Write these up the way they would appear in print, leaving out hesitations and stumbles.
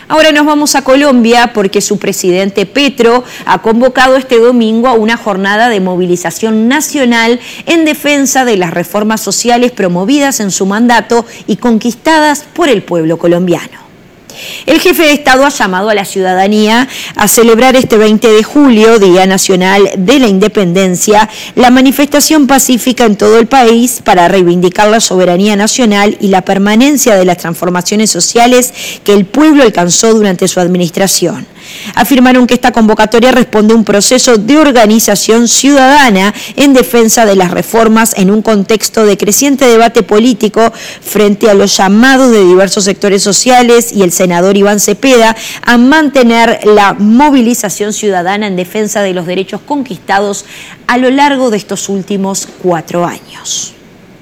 Ahora nos vamos a Colombia porque su presidente Petro ha convocado este domingo a una jornada de movilización nacional en defensa de las reformas sociales promovidas en su mandato y conquistadas por el pueblo colombiano. El jefe de Estado ha llamado a la ciudadanía a celebrar este 20 de julio, Día Nacional de la Independencia, la manifestación pacífica en todo el país para reivindicar la soberanía nacional y la permanencia de las transformaciones sociales que el pueblo alcanzó durante su administración. Afirmaron que esta convocatoria responde a un proceso de organización ciudadana en defensa de las reformas en un contexto de creciente debate político frente a los llamados de diversos sectores sociales y el senador Iván Cepeda a mantener la movilización ciudadana en defensa de los derechos conquistados a lo largo de estos últimos 4 años.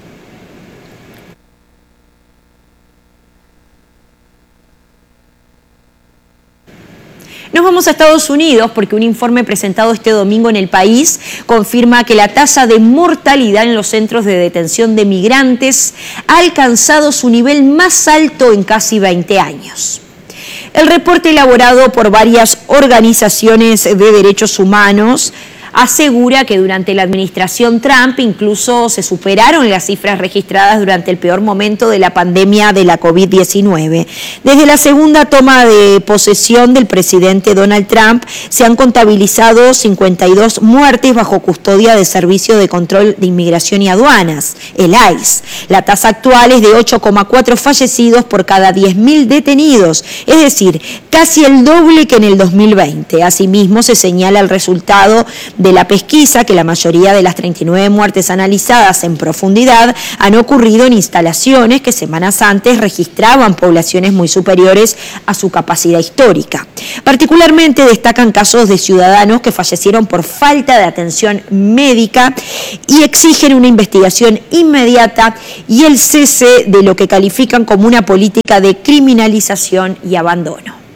Nos vamos a Estados Unidos porque un informe presentado este domingo en El País confirma que la tasa de mortalidad en los centros de detención de migrantes ha alcanzado su nivel más alto en casi 20 años. El reporte elaborado por varias organizaciones de derechos humanos asegura que durante la administración Trump incluso se superaron las cifras registradas durante el peor momento de la pandemia de la COVID-19. Desde la segunda toma de posesión del presidente Donald Trump se han contabilizado 52 muertes bajo custodia del Servicio de Control de Inmigración y Aduanas, el ICE. La tasa actual es de 8,4 fallecidos por cada 10.000 detenidos, es decir, casi el doble que en el 2020. Asimismo, se señala el resultado de la pesquisa que la mayoría de las 39 muertes analizadas en profundidad han ocurrido en instalaciones que semanas antes registraban poblaciones muy superiores a su capacidad histórica. Particularmente destacan casos de ciudadanos que fallecieron por falta de atención médica y exigen una investigación inmediata y el cese de lo que califican como una política de criminalización y abandono.